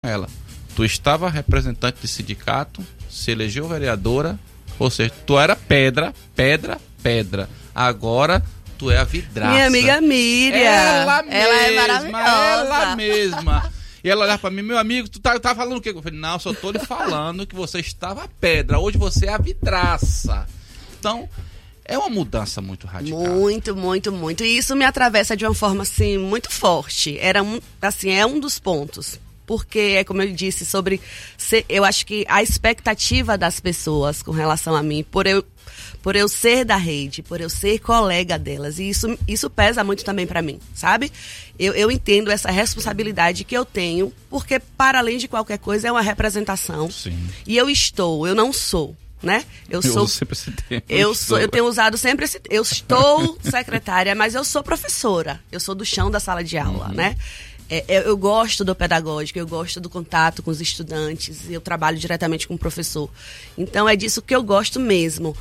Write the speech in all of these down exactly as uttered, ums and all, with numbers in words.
ela. Tu estava representante de sindicato, se elegeu vereadora, ou seja, tu era pedra, pedra, pedra. Agora tu é a vidraça. Minha amiga Miriam. Ela mesma, ela é maravilhosa. Ela mesma. E ela olhava pra mim, meu amigo, tu tá, tá falando o quê? Eu falei, não, só tô lhe falando que você estava pedra, hoje você é a vidraça. Então, é uma mudança muito radical. Muito, muito, muito. E isso me atravessa de uma forma, assim, muito forte. Era um, assim, é um dos pontos. Porque, é como eu disse, sobre... Ser, eu acho que a expectativa das pessoas com relação a mim, por eu, por eu ser da rede, por eu ser colega delas, e isso, isso pesa muito também pra mim, sabe? Eu, eu entendo essa responsabilidade que eu tenho, porque, para além de qualquer coisa, é uma representação. Sim. E eu estou, eu não sou. Né? Eu sou, eu sempre esse termo, eu, eu sou, eu tenho usado sempre esse, eu estou secretária, mas eu sou professora. Eu sou do chão da sala de aula, uhum. né? É, eu, eu gosto do pedagógico, eu gosto do contato com os estudantes, eu trabalho diretamente com o professor. Então é disso que eu gosto mesmo.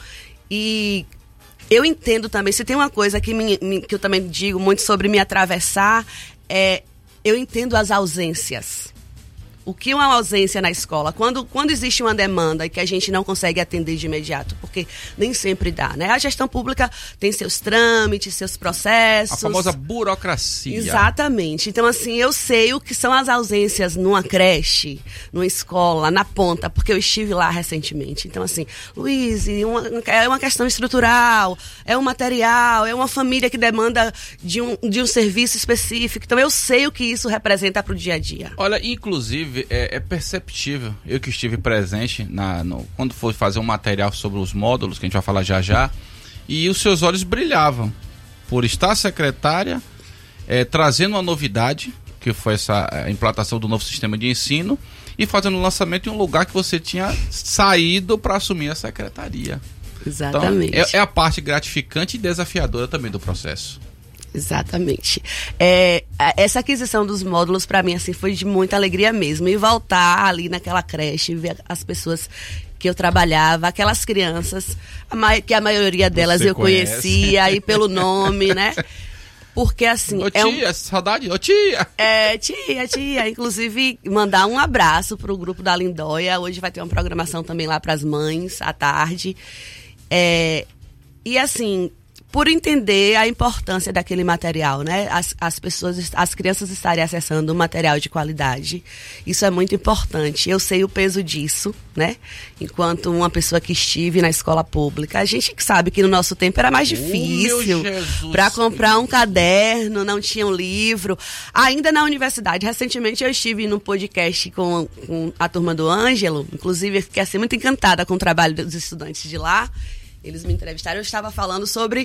E eu entendo também, se tem uma coisa que, me, me, que eu também digo muito sobre me atravessar, é eu entendo as ausências. O que é uma ausência na escola? Quando, quando existe uma demanda e que a gente não consegue atender de imediato, porque nem sempre dá, né? A gestão pública tem seus trâmites, seus processos. A famosa burocracia. Exatamente. Então, assim, eu sei o que são as ausências numa creche, numa escola, na ponta, porque eu estive lá recentemente. Então, assim, Luiz, uma, é uma questão estrutural, é um material, é uma família que demanda de um, de um serviço específico. Então, eu sei o que isso representa para o dia a dia. Olha, inclusive, É, é perceptível, eu que estive presente na, no, quando foi fazer um material sobre os módulos, que a gente vai falar já já, e os seus olhos brilhavam por estar secretária, é, trazendo uma novidade, que foi essa a implantação do novo sistema de ensino, e fazendo o lançamento em um lugar que você tinha saído para assumir a secretaria. Exatamente. Então, é, é a parte gratificante e desafiadora também do processo. Exatamente. É, essa aquisição dos módulos, para mim, assim, foi de muita alegria mesmo. E voltar ali naquela creche, ver as pessoas que eu trabalhava, aquelas crianças, a ma- que a maioria delas Você eu conhece. conhecia, aí pelo nome, né? Porque, assim... Ô tia, é um... saudade, ô tia! É, tia, tia. Inclusive, mandar um abraço pro grupo da Lindóia. Hoje vai ter uma programação também lá pras mães, à tarde. É, e, assim... por entender a importância daquele material, né? As, as pessoas, as crianças estarem acessando um material de qualidade. Isso é muito importante. Eu sei o peso disso, né? Enquanto uma pessoa que estive na escola pública. A gente sabe que no nosso tempo era mais difícil. Para comprar um caderno, não tinha um livro. Ainda na universidade, recentemente eu estive num podcast com, com a turma do Ângelo. Inclusive, eu fiquei assim, muito encantada com o trabalho dos estudantes de lá. Eles me entrevistaram, eu estava falando sobre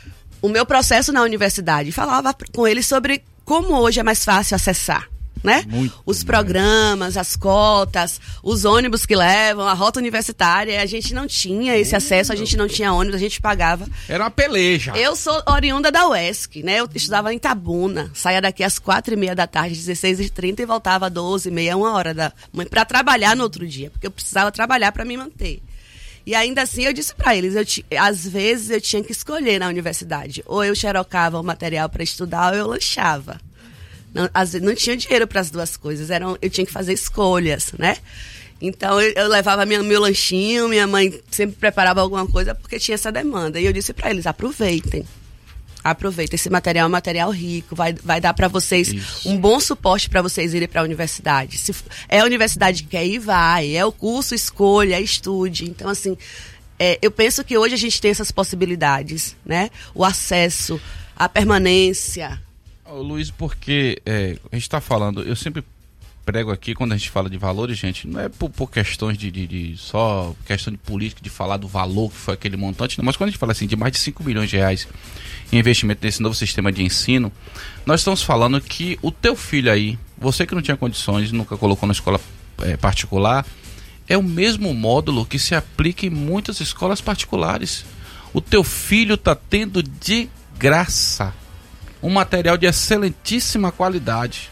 o meu processo na universidade. Falava com eles sobre como hoje é mais fácil acessar, né? Muito os mais. Programas, as cotas, os ônibus que levam, a rota universitária. A gente não tinha esse acesso, a gente não tinha ônibus, a gente pagava. Era uma peleja. Eu sou oriunda da U E S C, né? Eu estudava em Itabuna, saía daqui às quatro e meia da tarde, dezesseis e trinta, e voltava às doze e meia, uma hora da manhã, para trabalhar no outro dia, porque eu precisava trabalhar para me manter. E ainda assim eu disse para eles, eu t... às vezes eu tinha que escolher na universidade. Ou eu xerocava o material para estudar, ou eu lanchava. Não, às vezes, não tinha dinheiro para as duas coisas, eram, eu tinha que fazer escolhas, né? Então eu, eu levava minha, meu lanchinho, minha mãe sempre preparava alguma coisa porque tinha essa demanda. E eu disse para eles, aproveitem. Aproveita, esse material é um material rico, vai, vai dar para vocês Isso. um bom suporte para vocês irem para a universidade. Se é a universidade que quer ir, vai. É o curso, escolha, estude. Então, assim, é, eu penso que hoje a gente tem essas possibilidades, né? O acesso, a permanência. Ô, Luiz, porque é, a gente está falando, eu sempre prego aqui, quando a gente fala de valores, gente, não é por, por questões de, de, de só questão de política, de falar do valor que foi aquele montante, não, mas quando a gente fala assim de mais de cinco milhões de reais em investimento nesse novo sistema de ensino, nós estamos falando que o teu filho aí, você que não tinha condições, nunca colocou na escola é, particular, é o mesmo módulo que se aplica em muitas escolas particulares. O teu filho está tendo de graça um material de excelentíssima qualidade.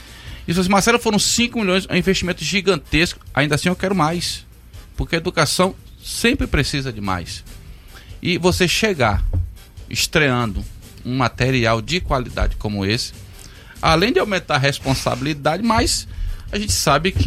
E se Marcelo foram cinco milhões, é um investimento gigantesco, ainda assim eu quero mais, porque a educação sempre precisa de mais. E você chegar estreando um material de qualidade como esse, além de aumentar a responsabilidade, mas a gente sabe que